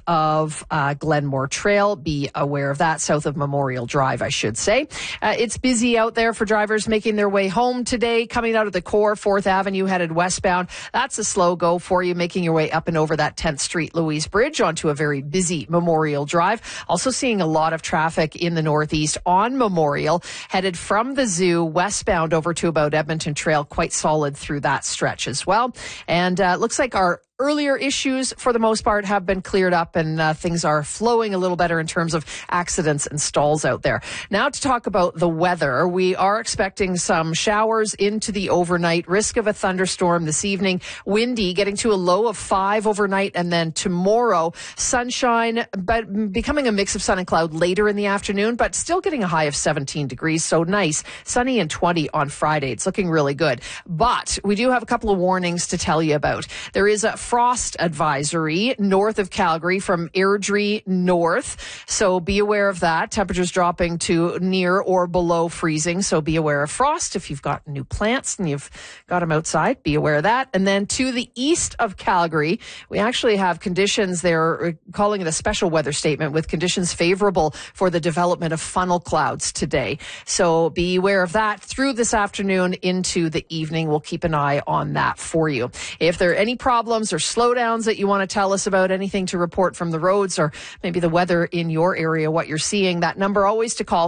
of Glenmore Trail. Be aware of that, south of Memorial Drive, I should say. It's busy out there for drivers making their way home today, coming out of the core, 4th Avenue, headed westbound. That's a slow go for you, making your way up and over that 10th Street Louise Bridge onto a very busy Memorial Drive. Also seeing a lot of traffic in the northeast on Memorial, headed from the zoo westbound over to about Edmonton Trail, quite solid through that stretch as well. And looks like our earlier issues, for the most part, have been cleared up, and things are flowing a little better in terms of accidents and stalls out there. Now to talk about the weather, we are expecting some showers into the overnight, risk of a thunderstorm this evening, windy, getting to a low of 5 overnight, and then tomorrow, sunshine, but becoming a mix of sun and cloud later in the afternoon, but still getting a high of 17 degrees, so nice, sunny and 20 on Friday. It's looking really good. But we do have a couple of warnings to tell you about. There is a frost advisory north of Calgary from Airdrie north. So be aware of that. Temperatures dropping to near or below freezing. So be aware of frost. If you've got new plants and you've got them outside, be aware of that. And then to the east of Calgary, we actually have conditions. They're calling it a special weather statement with conditions favorable for the development of funnel clouds today. So be aware of that through this afternoon into the evening. We'll keep an eye on that for you. If there are any problems or slowdowns that you want to tell us about, anything to report from the roads or maybe the weather in your area, what you're seeing, that number always to call,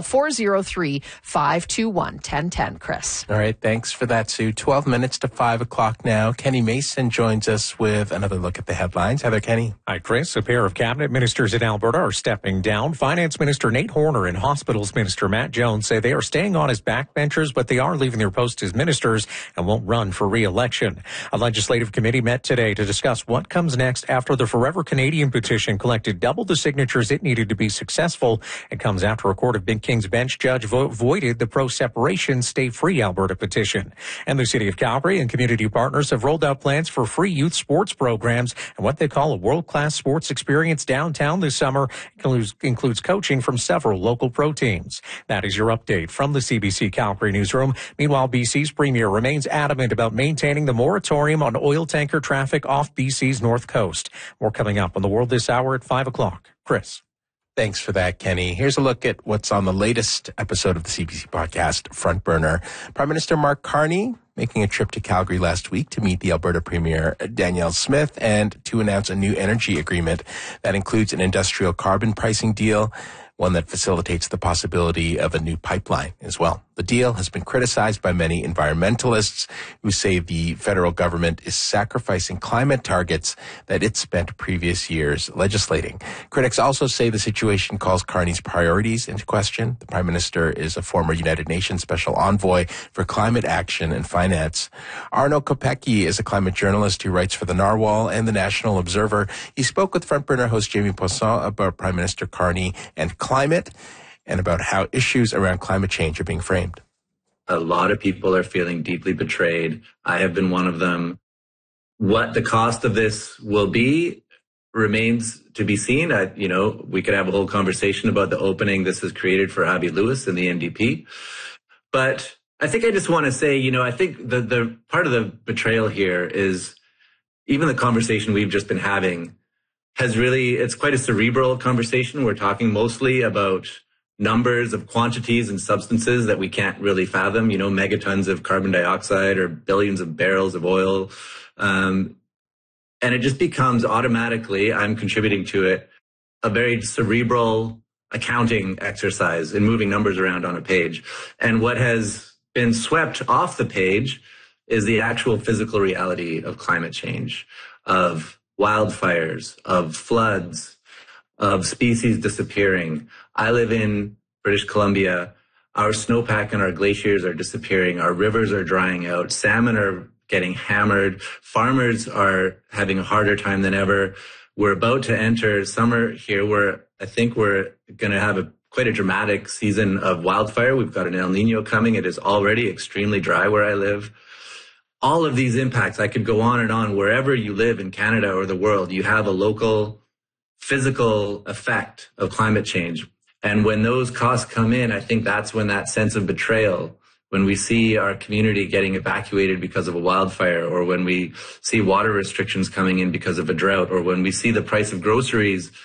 403-521-1010. Chris. All right. Thanks for that, Sue. 12 minutes to 5 o'clock now. Kenny Mason joins us with another look at the headlines. Heather, Kenny. Hi, Chris. A pair of cabinet ministers in Alberta are stepping down. Finance Minister Nate Horner and Hospitals Minister Matt Jones say they are staying on as backbenchers, but they are leaving their posts as ministers and won't run for re-election. A legislative committee met today to discuss what comes next after the Forever Canadian petition collected double the signatures it needed to be successful. It comes after a Court of Big King's bench judge voided the pro-separation Stay Free Alberta petition. And the City of Calgary and community partners have rolled out plans for free youth sports programs and what they call a world-class sports experience downtown this summer. It includes coaching from several local pro teams. That is your update from the CBC Calgary newsroom. Meanwhile, BC's Premier remains adamant about maintaining the moratorium on oil tanker traffic off BC's north coast. More coming up on The World this hour at 5 o'clock. Chris. Thanks for that, Kenny. Here's a look at what's on the latest episode of the CBC podcast, Front Burner. Prime Minister Mark Carney making a trip to Calgary last week to meet the Alberta Premier Danielle Smith and to announce a new energy agreement that includes an industrial carbon pricing deal, one that facilitates the possibility of a new pipeline as well. The deal has been criticized by many environmentalists who say the federal government is sacrificing climate targets that it spent previous years legislating. Critics also say the situation calls Carney's priorities into question. The Prime Minister is a former United Nations Special Envoy for Climate Action and Finance. Arno Kopecky is a climate journalist who writes for the Narwhal and the National Observer. He spoke with Front Burner host Jamie Poisson about Prime Minister Carney and climate, and about how issues around climate change are being framed. A lot of people are feeling deeply betrayed. I have been one of them. What the cost of this will be remains to be seen. We could have a whole conversation about the opening this has created for Abby Lewis and the NDP. But I think I just want to say, I think the part of the betrayal here is even the conversation we've just been having it's quite a cerebral conversation. We're talking mostly about numbers of quantities and substances that we can't really fathom, megatons of carbon dioxide or billions of barrels of oil. And it just becomes automatically, I'm contributing to it, a very cerebral accounting exercise in moving numbers around on a page. And what has been swept off the page is the actual physical reality of climate change, of wildfires, of floods, of species disappearing. I live in British Columbia. Our snowpack and our glaciers are disappearing. Our rivers are drying out. Salmon are getting hammered. Farmers are having a harder time than ever. We're about to enter summer here where I think we're going to have quite a dramatic season of wildfire. We've got an El Nino coming. It is already extremely dry where I live. All of these impacts, I could go on and on. Wherever you live in Canada or the world, you have a local physical effect of climate change. And when those costs come in, I think that's when that sense of betrayal, when we see our community getting evacuated because of a wildfire, or when we see water restrictions coming in because of a drought, or when we see the price of groceries